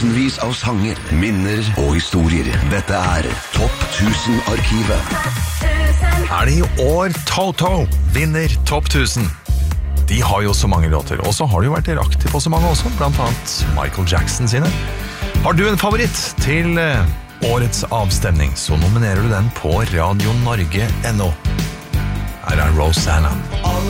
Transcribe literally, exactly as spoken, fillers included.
tusenvis av sanger, minner og historier. Dette er Topp tusen-arkivet. Er det i år Toto vinner Topp tusen? De har jo så mange låter, og så har de jo vært aktive på så mange også, blant annet Michael Jackson sine. Har du en favoritt til årets avstemning, så nominerer du den på radio norge punktum no. Her er Rosanna.